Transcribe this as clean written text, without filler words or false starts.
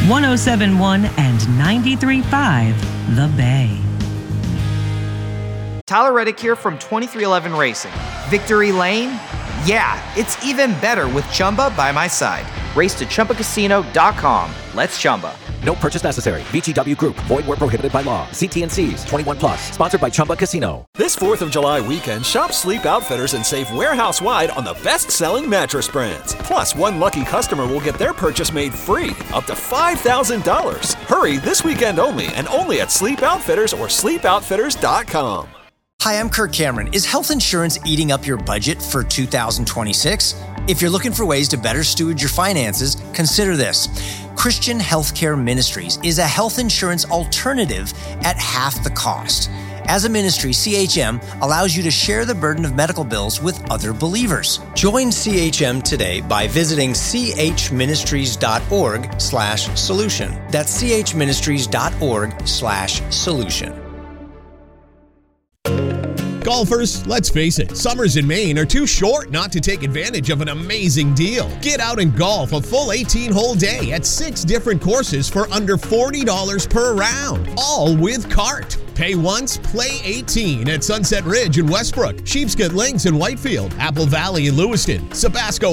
107.1 and 93.5 The Bay. Tyler Reddick here from 2311 Racing. Victory Lane? Yeah, it's even better with Chumba by my side. Race to ChumbaCasino.com. Let's Chumba. No purchase necessary. VGW Group. Void where prohibited by law. See T&Cs. 21 plus. Sponsored by Chumba Casino. This 4th of July weekend, shop Sleep Outfitters and save warehouse-wide on the best-selling mattress brands. Plus, one lucky customer will get their purchase made free, up to $5,000. Hurry this weekend only, and only at Sleep Outfitters or SleepOutfitters.com. Hi, I'm Kirk Cameron. Is health insurance eating up your budget for 2026? If you're looking for ways to better steward your finances, consider this. Christian Healthcare Ministries is a health insurance alternative at half the cost. As a ministry, CHM allows you to share the burden of medical bills with other believers. Join CHM today by visiting chministries.org/solution. That's chministries.org/solution. Golfers, let's face it, summers in Maine are too short not to take advantage of an amazing deal. Get out and golf a full 18-hole day at 6 different courses for under $40 per round, all with cart. Pay once, play 18 at Sunset Ridge in Westbrook, Sheepscot Links in Whitefield, Apple Valley in Lewiston, Sabasco